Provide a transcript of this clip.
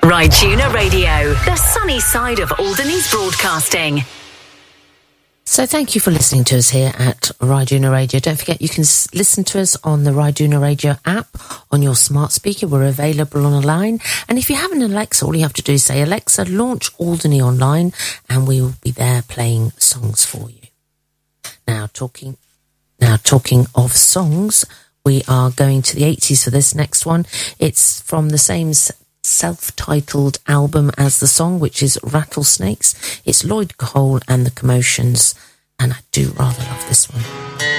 Ryduna Radio, the sunny side of Alderney's broadcasting. So thank you for listening to us here at Ryduna Radio. Don't forget you can listen to us on the Ryduna Radio app on your smart speaker. We're available online. And if you have an Alexa, all you have to do is say, Alexa, launch Alderney online, and we will be there playing songs for you. Now talking of songs, we are going to the 80s for this next one. It's from the same self-titled album as the song, which is Rattlesnakes. It's Lloyd Cole and the Commotions, and I do rather love this one.